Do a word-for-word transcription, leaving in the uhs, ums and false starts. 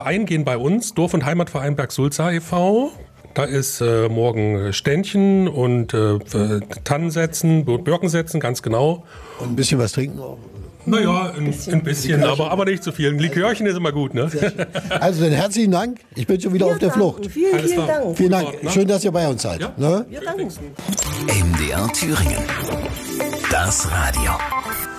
Eingehen bei uns, Dorf- und Heimatverein Bergsulza e V Da ist äh, morgen Ständchen und äh, Tannen setzen, Birken setzen, ganz genau. Und ein bisschen was trinken auch. Naja, ein bisschen, ein bisschen aber, aber nicht zu viel. Ein Likörchen ist immer gut, ne? Also dann herzlichen Dank. Ich bin schon wieder Wir auf der danken. Flucht. Vielen, Alles vielen klar. Dank. Vielen Dank. Schön, dass ihr bei uns seid. Ja. Ne? Wir danken. M D R Thüringen. Das Radio.